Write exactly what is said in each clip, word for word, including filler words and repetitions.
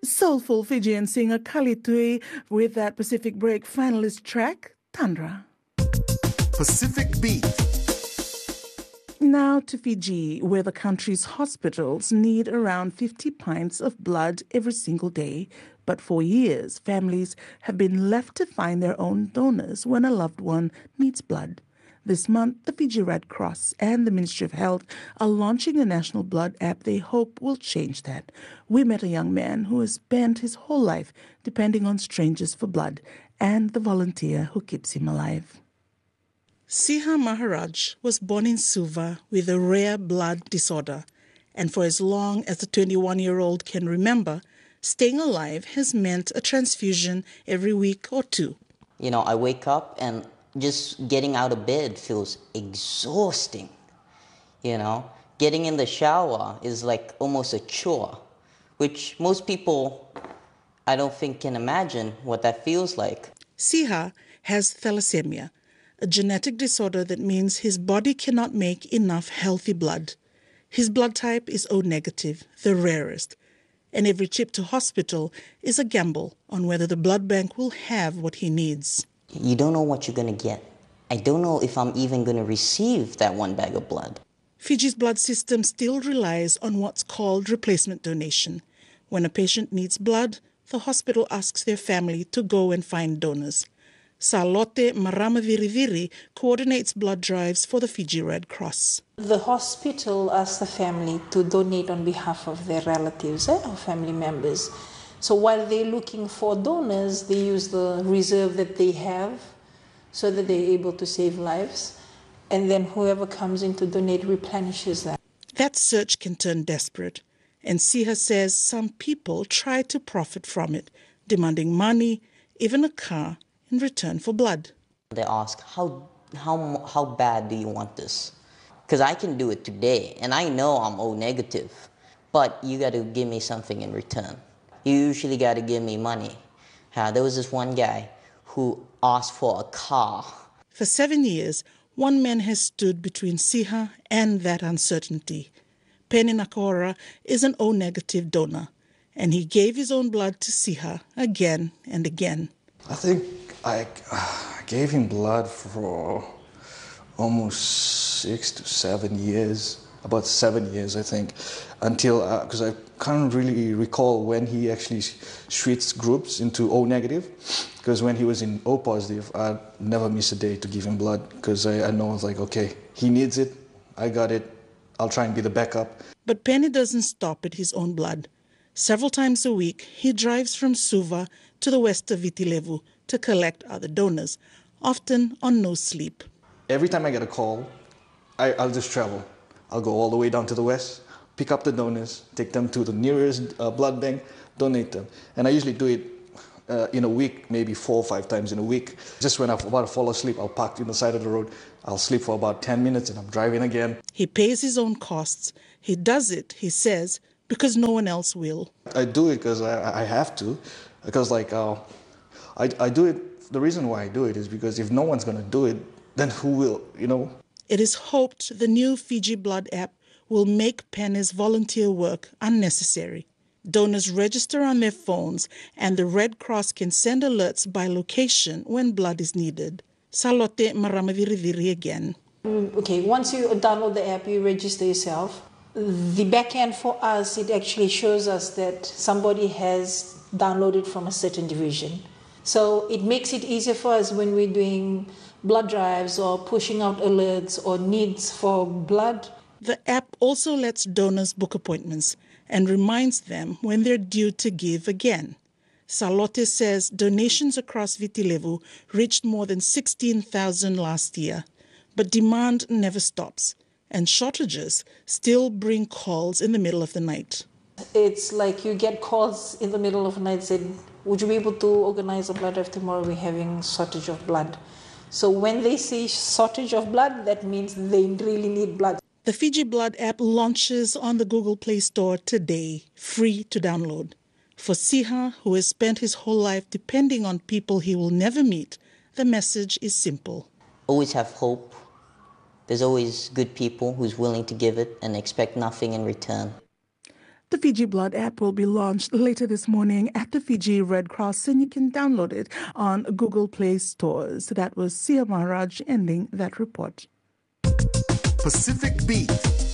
Soulful Fijian singer Kalitui with that Pacific Break finalist track, Tundra. Pacific Beat. Now to Fiji, where the country's hospitals need around fifty pints of blood every single day. But for years, families have been left to find their own donors when a loved one needs blood. This month, the Fiji Red Cross and the Ministry of Health are launching a national blood app they hope will change that. We met a young man who has spent his whole life depending on strangers for blood and the volunteer who keeps him alive. Siha Maharaj was born in Suva with a rare blood disorder, and for as long as the twenty-one-year-old can remember, staying alive has meant a transfusion every week or two. You know, I wake up and just getting out of bed feels exhausting. You know, getting in the shower is like almost a chore, which most people, I don't think, can imagine what that feels like. Siha has thalassemia, a genetic disorder that means his body cannot make enough healthy blood. His blood type is O negative, the rarest, and every trip to hospital is a gamble on whether the blood bank will have what he needs. You don't know what you're going to get. I don't know if I'm even going to receive that one bag of blood. Fiji's blood system still relies on what's called replacement donation. When a patient needs blood, the hospital asks their family to go and find donors. Salote Maramaviriviri coordinates blood drives for the Fiji Red Cross. The hospital asks the family to donate on behalf of their relatives eh, or family members. So while they're looking for donors, they use the reserve that they have so that they're able to save lives. And then whoever comes in to donate replenishes that. That search can turn desperate. And Siha says some people try to profit from it, demanding money, even a car, in return for blood. They ask, how, how, how bad do you want this? Because I can do it today, and I know I'm O negative, but you got to give me something in return. You usually got to give me money. Uh, there was this one guy who asked for a car. For seven years, one man has stood between Siha and that uncertainty. Penny Nakora is an O negative donor, and he gave his own blood to Siha again and again. I think I, I gave him blood for almost six to seven years. About seven years, I think, until, because uh, I can't really recall when he actually switched groups into O negative, because when he was in O positive, I'd never miss a day to give him blood, because I, I know it's like, okay, he needs it, I got it, I'll try and be the backup. But Penny doesn't stop at his own blood. Several times a week, he drives from Suva to the west of Viti Levu to collect other donors, often on no sleep. Every time I get a call, I, I'll just travel. I'll go all the way down to the west, pick up the donors, take them to the nearest uh, blood bank, donate them. And I usually do it uh, in a week, maybe four or five times in a week. Just when I'm about to fall asleep, I'll park in the side of the road. I'll sleep for about ten minutes and I'm driving again. He pays his own costs. He does it, he says, because no one else will. I do it because I, I have to. Because like, uh, I, I do it, the reason why I do it is because if no one's going to do it, then who will, you know? It is hoped the new Fiji Blood app will make Penny's volunteer work unnecessary. Donors register on their phones, and the Red Cross can send alerts by location when blood is needed. Salote Maramaviriviri again. Okay, once you download the app, you register yourself. The back end for us, it actually shows us that somebody has downloaded from a certain division. So it makes it easier for us when we're doing blood drives or pushing out alerts or needs for blood. The app also lets donors book appointments and reminds them when they're due to give again. Salote says donations across Viti Levu reached more than sixteen thousand last year, but demand never stops, and shortages still bring calls in the middle of the night. It's like you get calls in the middle of the night saying, would you be able to organize a blood drive tomorrow? We're having shortage of blood. So when they say shortage of blood, that means they really need blood. The Fiji Blood app launches on the Google Play Store today, free to download. For Siha, who has spent his whole life depending on people he will never meet, the message is simple. Always have hope. There's always good people who's willing to give it and expect nothing in return. The Fiji Blood app will be launched later this morning at the Fiji Red Cross, and you can download it on Google Play stores. That was Sia Maharaj ending that report. Pacific Beat.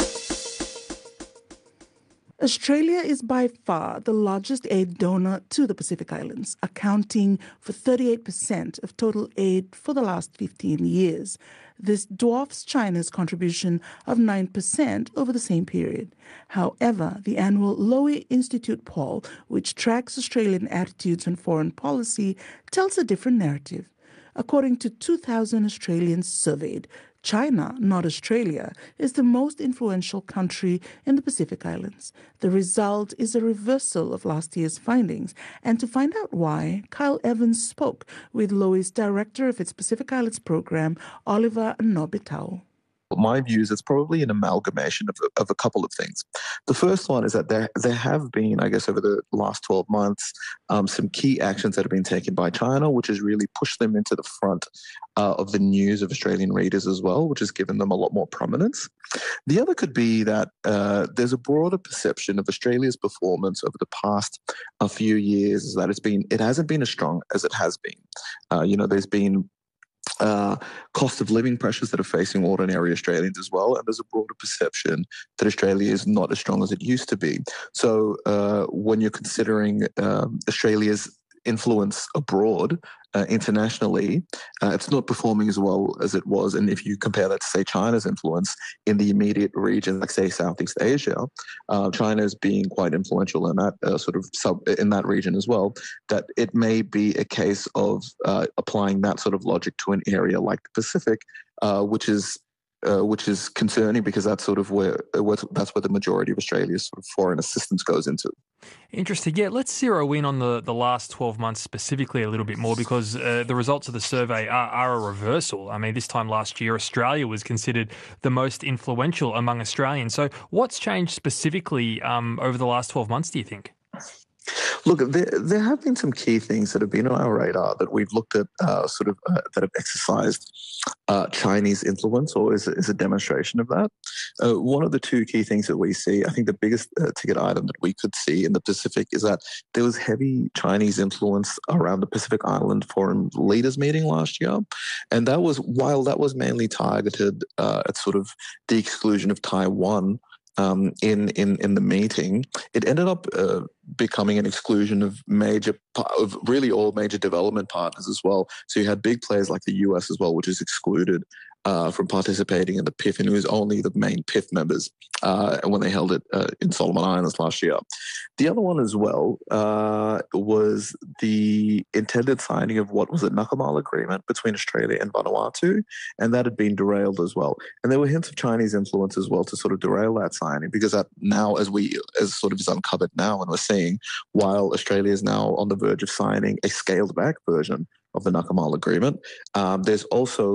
Australia is by far the largest aid donor to the Pacific Islands, accounting for thirty-eight percent of total aid for the last fifteen years. This dwarfs China's contribution of nine percent over the same period. However, the annual Lowy Institute poll, which tracks Australian attitudes on foreign policy, tells a different narrative. According to two thousand Australians surveyed, China, not Australia, is the most influential country in the Pacific Islands. The result is a reversal of last year's findings. And to find out why, Kyle Evans spoke with Lowy's director of its Pacific Islands program, Oliver Nobitau. My view is it's probably an amalgamation of, of a couple of things. The first one is that there there have been, I guess, over the last twelve months, um, some key actions that have been taken by China, which has really pushed them into the front uh, of the news of Australian readers as well, which has given them a lot more prominence. The other could be that uh, there's a broader perception of Australia's performance over the past a few years is that it's been it hasn't been as strong as it has been. Uh, you know, there's been Uh, cost of living pressures that are facing ordinary Australians as well, and there's a broader perception that Australia is not as strong as it used to be. So uh, when you're considering um, Australia's influence abroad, uh, internationally, uh, it's not performing as well as it was. And if you compare that to, say, China's influence in the immediate region, like, say, Southeast Asia, uh, China is being quite influential in that uh, sort of sub in that region as well, that it may be a case of uh, applying that sort of logic to an area like the Pacific, uh, which is Uh, which is concerning because that's sort of where, where that's where the majority of Australia's sort of foreign assistance goes into. Interesting. Yeah, let's zero in on the, the last twelve months specifically a little bit more because uh, the results of the survey are, are a reversal. I mean, this time last year, Australia was considered the most influential among Australians. So what's changed specifically um, over the last twelve months, do you think? Look, there, there have been some key things that have been on our radar that we've looked at uh, sort of uh, that have exercised uh, Chinese influence or is, is a demonstration of that. Uh, one of the two key things that we see, I think the biggest uh, ticket item that we could see in the Pacific is that there was heavy Chinese influence around the Pacific Island Foreign Leaders meeting last year. And that was, while that was mainly targeted uh, at sort of the exclusion of Taiwan, Um, in, in, in the meeting, it ended up uh, becoming an exclusion of major, of really all major development partners as well. So you had big players like the U S as well, which is excluded uh, from participating in the P I F, and it was only the main P I F members uh, when they held it uh, in Solomon Islands last year. The other one as well uh, was the intended signing of what was a Nakamal agreement between Australia and Vanuatu, and that had been derailed as well. And there were hints of Chinese influence as well to sort of derail that signing, because that now, as we as sort of is uncovered now, and we're seeing, while Australia is now on the verge of signing a scaled back version of the Nakamal agreement, um, there's also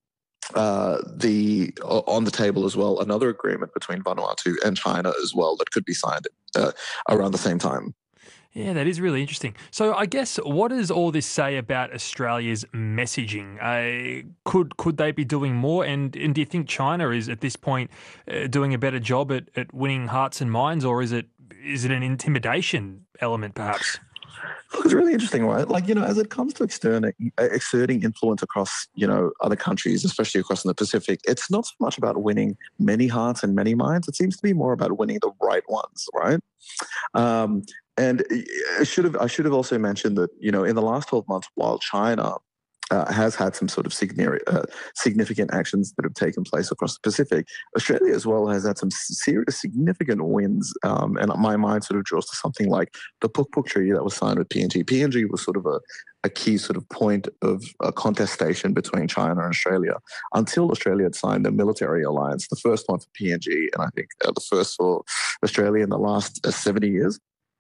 Uh, the on the table as well another agreement between Vanuatu and China as well that could be signed uh, around the same time. Yeah, that is really interesting. So I guess what does all this say about Australia's messaging? Uh, could could they be doing more? And, and do you think China is at this point uh, doing a better job at, at winning hearts and minds, or is it is it an intimidation element perhaps? Look, it's really interesting, right? Like, you know, as it comes to exerting, exerting influence across, you know, other countries, especially across in the Pacific, it's not so much about winning many hearts and many minds. It seems to be more about winning the right ones, right? Um, and I should have, I should have also mentioned that, you know, in the last twelve months, while China Uh, has had some sort of significant, uh, significant actions that have taken place across the Pacific, Australia as well has had some serious significant wins. Um, and my mind sort of draws to something like the Puk Puk Treaty that was signed with P N G. P N G was sort of a, a key sort of point of uh, contestation between China and Australia until Australia had signed a military alliance, the first one for P N G, and I think uh, the first for Australia in the last uh, seventy years.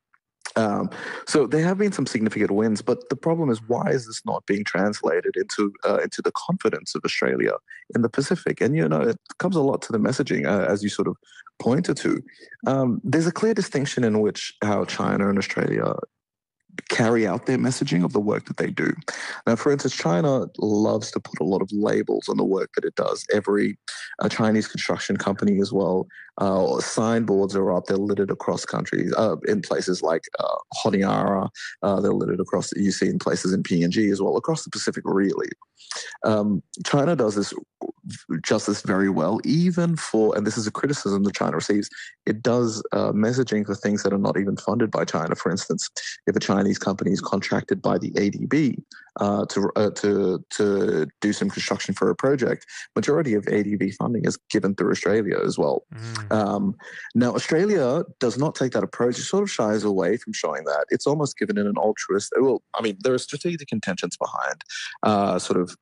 Um, so there have been some significant wins, but the problem is, why is this not being translated into uh, into the confidence of Australia in the Pacific? And, you know, it comes a lot to the messaging, uh, as you sort of pointed to. Um, there's a clear distinction in which how China and Australia carry out their messaging of the work that they do. Now, for instance, China loves to put a lot of labels on the work that it does. Every uh, Chinese construction company as well, uh, signboards are up. They're littered across countries, uh, in places like uh, Honiara. Uh, they're littered across, you see in places in P N G as well, across the Pacific, really. Um, China does this justice very well, even for, and this is a criticism that China receives, it does uh, messaging for things that are not even funded by China. For instance, if a Chinese company is contracted by the A D B uh, to uh, to to do some construction for a project, majority of A D B funding is given through Australia as well. Mm. Um, now, Australia does not take that approach. It sort of shies away from showing that. It's almost given in an altruist. Well, I mean, there are strategic intentions behind uh, sort of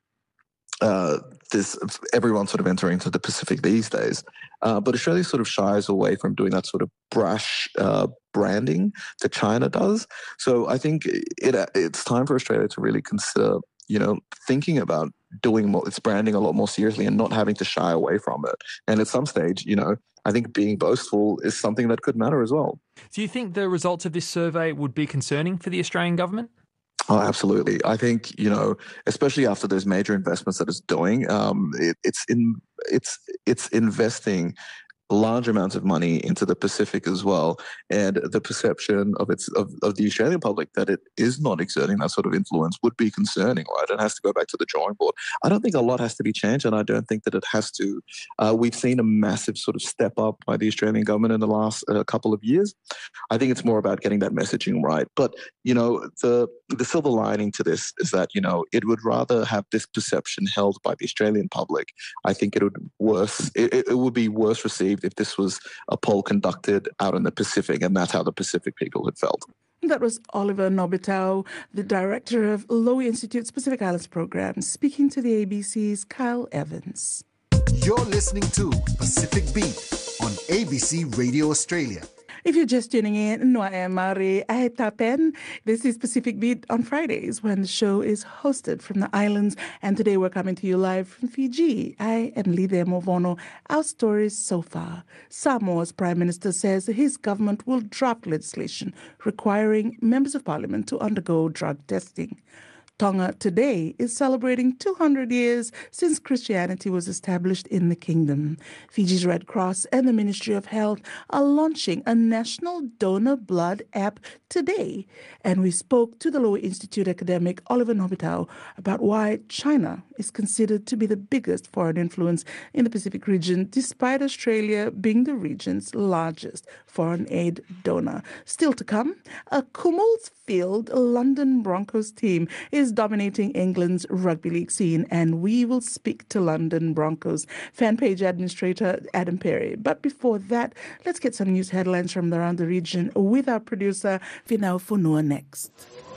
Uh, this everyone sort of entering into the Pacific these days, uh, but Australia sort of shies away from doing that sort of brash uh, branding that China does. So I think it it's time for Australia to really consider, you know, thinking about doing more, its branding a lot more seriously and not having to shy away from it. And at some stage, you know, I think being boastful is something that could matter as well. Do you think the results of this survey would be concerning for the Australian government? Oh, absolutely. I think, you know, especially after those major investments that it's doing, um, it, it's in it's it's investing large amounts of money into the Pacific as well, and the perception of its of, of the Australian public that it is not exerting that sort of influence would be concerning, right? It has to go back to the drawing board. I don't think a lot has to be changed, and I don't think that it has to. Uh, we've seen a massive sort of step up by the Australian government in the last uh, couple of years. I think it's more about getting that messaging right. But, you know, the the silver lining to this is that, you know, it would rather have this perception held by the Australian public. I think it would worse. It, it would be worse received if this was a poll conducted out in the Pacific, and that's how the Pacific people had felt. That was Oliver Nobitau, the director of Lowy Institute's Pacific Islands program, speaking to the A B C's Kyle Evans. You're listening to Pacific Beat on A B C Radio Australia. If you're just tuning in, Noa e Mari Ahetapen. This is Pacific Beat on Fridays, when the show is hosted from the islands. And today we're coming to you live from Fiji. I am Lide Movono. Our stories so far. Samoa's Prime Minister says his government will draft legislation requiring members of parliament to undergo drug testing. Tonga today is celebrating two hundred years since Christianity was established in the kingdom. Fiji's Red Cross and the Ministry of Health are launching a national donor blood app today. And we spoke to the Lowy Institute academic Oliver Nobitau about why China is considered to be the biggest foreign influence in the Pacific region, despite Australia being the region's largest foreign aid donor. Still to come, a Kumulsfield London Broncos team is dominating England's rugby league scene, and we will speak to London Broncos fan page administrator Adam Perry. But before that, let's get some news headlines from around the region with our producer Finau Funua next.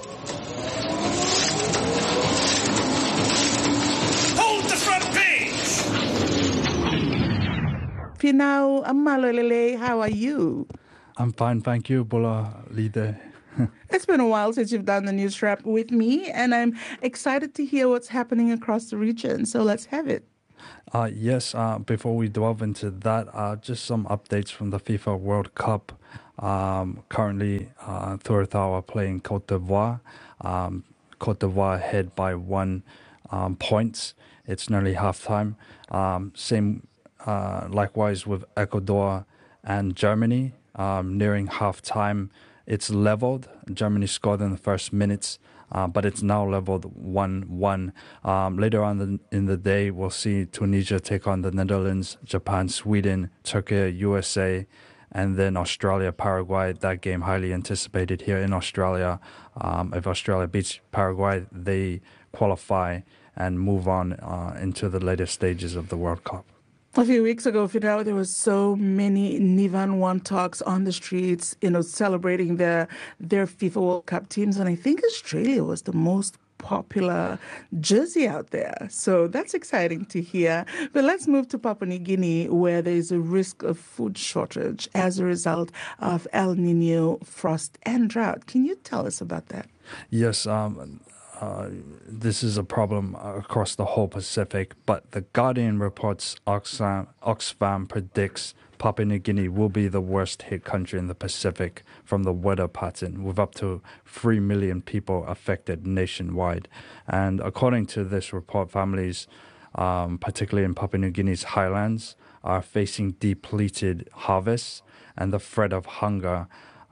Hold the front page! Finau Amalolele, how are you? I'm fine, thank you, Bola Leader. It's been a while since you've done the news wrap with me, and I'm excited to hear what's happening across the region. So let's have it. Uh, yes, uh, before we delve into that, uh, just some updates from the FIFA World Cup. Um, currently, uh, Curaçao are playing Cote d'Ivoire. Um, Cote d'Ivoire ahead by one um, points. It's nearly halftime. Um, same, uh, likewise with Ecuador and Germany. Um, nearing halftime, it's leveled. Germany scored in the first minutes, uh, but it's now leveled one one. Um, later on the, in the day, we'll see Tunisia take on the Netherlands, Japan, Sweden, Turkey, U S A, and then Australia, Paraguay. That game highly anticipated here in Australia. Um, if Australia beats Paraguay, they qualify and move on uh, into the later stages of the World Cup. A few weeks ago, Fidel, there was so many Nivan One talks on the streets, you know, celebrating their their FIFA World Cup teams, and I think Australia was the most popular jersey out there. So that's exciting to hear. But let's move to Papua New Guinea, where there is a risk of food shortage as a result of El Nino, frost, and drought. Can you tell us about that? Yes, um, Uh, this is a problem across the whole Pacific, but The Guardian reports Oxfam, Oxfam predicts Papua New Guinea will be the worst hit country in the Pacific from the weather pattern, with up to three million people affected nationwide. And according to this report, families, um, particularly in Papua New Guinea's highlands, are facing depleted harvests and the threat of hunger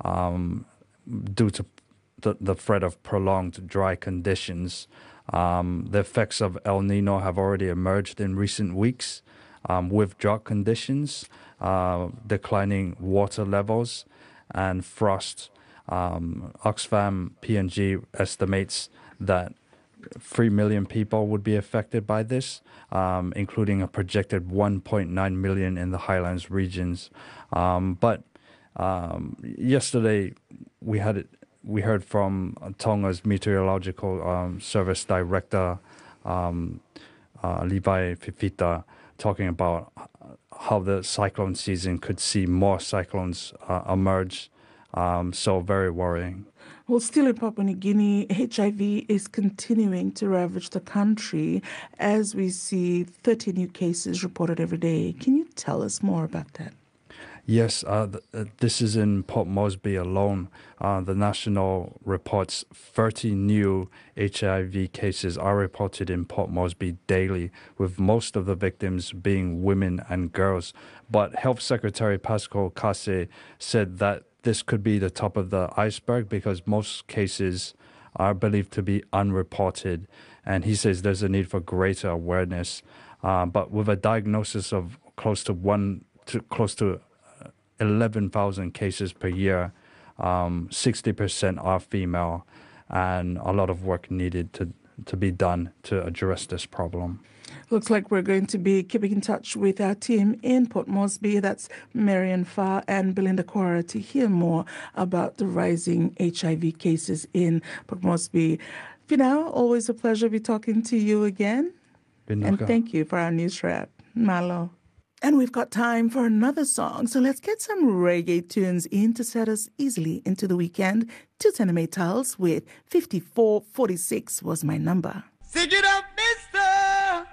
um, due to the, the threat of prolonged dry conditions. Um, the effects of El Nino have already emerged in recent weeks um, with drought conditions, uh, declining water levels, and frost. Um, Oxfam P N G estimates that three million people would be affected by this, um, including a projected one point nine million in the highlands regions. Um, but um, yesterday we had it. We heard from Tonga's Meteorological um, Service Director, um, uh, Levi Fifita, talking about how the cyclone season could see more cyclones uh, emerge. Um, so very worrying. Well, still in Papua New Guinea, H I V is continuing to ravage the country as we see thirty new cases reported every day. Can you tell us more about that? Yes, uh, th- uh, this is in Port Moresby alone. Uh, the national reports thirty new H I V cases are reported in Port Moresby daily, with most of the victims being women and girls. But Health Secretary Pascal Kase said that this could be the top of the iceberg because most cases are believed to be unreported. And he says there's a need for greater awareness. Uh, but with a diagnosis of close to one to close to eleven thousand cases per year, um, sixty percent are female, and a lot of work needed to, to be done to address this problem. Looks like we're going to be keeping in touch with our team in Port Moresby. That's Marian Farr and Belinda Cora to hear more about the rising H I V cases in Port Moresby. For now, always a pleasure to be talking to you again. Binoka. And thank you for our news wrap. Malo. And we've got time for another song, so let's get some reggae tunes in to set us easily into the weekend. Two Tenemetals with fifty-four forty-six was my number. Sit it up, mister.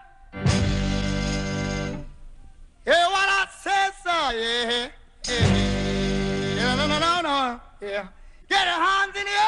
Yeah, what I said, sir, yeah. Yeah, no, no, no, no, yeah. Get your hands in the air.